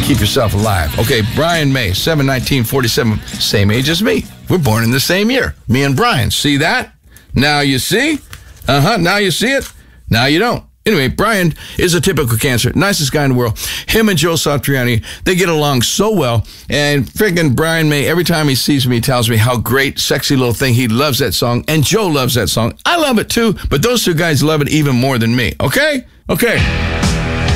Keep yourself alive. Okay, Brian May, 7/19/47, same age as me. We're born in the same year. Me and Brian. See that? Now you see? Now you see it? Now you don't. Anyway, Brian is a typical Cancer. Nicest guy in the world. Him and Joe Satriani, they get along so well. And freaking Brian May, every time he sees me, he tells me how great, sexy little thing. He loves that song. And Joe loves that song. I love it too, but those two guys love it even more than me. Okay? Okay.